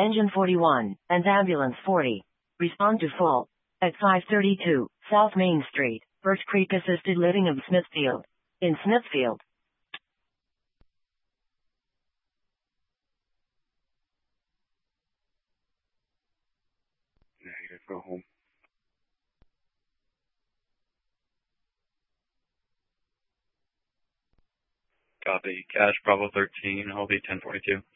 Engine 41, and Ambulance 40. Respond to full. At 532, South Main Street, Birch Creek Assisted Living of Smithfield. In Smithfield. Negative, go home. Copy. Cash Bravo 13, I'll be 1042.